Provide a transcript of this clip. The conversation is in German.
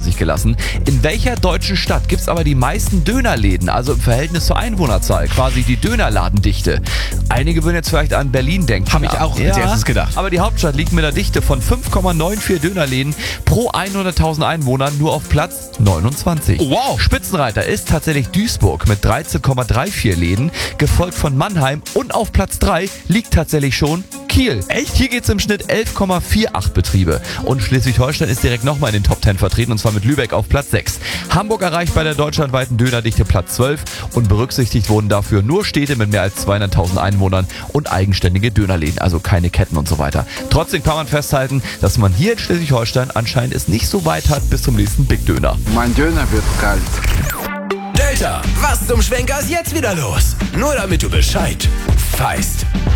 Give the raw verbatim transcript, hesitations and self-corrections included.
sich gelassen. In welcher deutschen Stadt gibt es aber die meisten Dönerläden, also im Verhältnis zur Einwohnerzahl, quasi die Dönerladendichte? Einige würden jetzt vielleicht an Berlin denken. Habe ich auch ja, als erstes gedacht. Aber die Hauptstadt liegt mit einer Dichte von fünf Komma vierundneunzig Dönerläden pro hunderttausend Einwohnern nur auf Platz neunundzwanzig. Wow. Spitzenreiter ist tatsächlich Duisburg mit dreizehn Komma vierunddreißig Läden, gefolgt von Mannheim, und auf Platz drei liegt tatsächlich schon Kiel. Echt? Hier geht es im Schnitt elf Komma achtundvierzig Betriebe. Und Schleswig-Holstein ist direkt nochmal in den Top zehn vertreten, und zwar mit Lübeck auf Platz sechs. Hamburg erreicht bei der deutschlandweiten Dönerdichte Platz zwölf, und berücksichtigt wurden dafür nur Städte mit mehr als zweihunderttausend Einwohnern und eigenständige Dönerläden, also keine Ketten und so weiter. Trotzdem kann man festhalten, dass man hier in Schleswig-Holstein anscheinend es nicht so weit hat bis zum nächsten Big Döner. Mein Döner wird kalt. Delta, was zum Schwenker ist jetzt wieder los? Nur damit du Bescheid weißt.